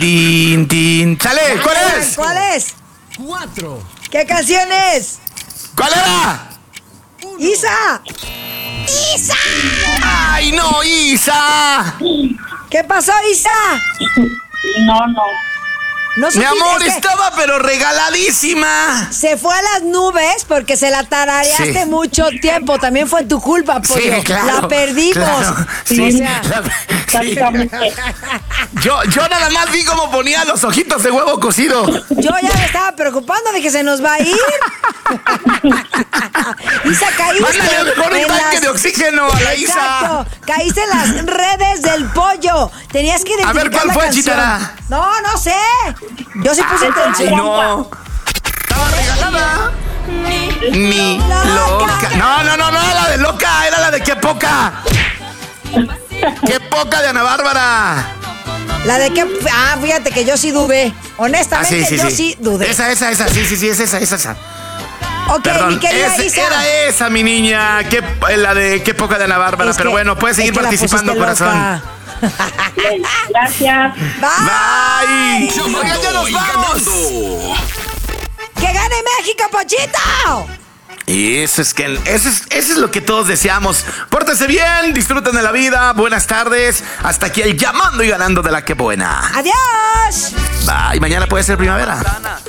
Tin, tin. ¡Sale! ¿Cuál es? ¿Cuál es? 4. ¿Qué canción es? ¿Cuál era? ¡Isa! ¡Isa! ¡Ay, no, Isa! ¿Qué pasó, Isa? No. No Mi supiste, amor, es que estaba pero regaladísima. se fue a las nubes porque se la tarareaste Sí. mucho tiempo. También fue tu culpa, pollo. Sí, claro. La perdimos. Claro, sí, O sea, sí. Exactamente. Yo nada más vi cómo ponía los ojitos de huevo cocido. yo ya me estaba preocupando de que se nos va a ir. Isa, caíste. Mándale mejor un en tanque las- de oxígeno a la Isa. Exacto. Caíste en las redes del pollo. Tenías que identificar A ver, ¿cuál la fue, canción. Chitara? No sé. Yo sí puse atención. Ay, no. Estaba regalada. Mi Loca. loca. No, la de loca, era la de qué poca. Qué poca de Ana Bárbara. La de que... Ah, fíjate que yo sí dudé. Honestamente, yo sí dudé. Esa, sí, es esa. Ok, Perdón, mi querida Isa. era esa, mi niña. La de qué poca de Ana Bárbara. Es Pero que- bueno, puedes seguir es que la participando, pusiste corazón. loca. Gracias. Bye. Bye. Oigan, ya nos vamos. ¡Que gane México, Pochito! Y eso es lo que todos deseamos. Pórtense bien, disfruten de la vida. Buenas tardes. Hasta aquí el llamando y ganando de la que buena. ¡Adiós! Bye. Mañana puede ser primavera.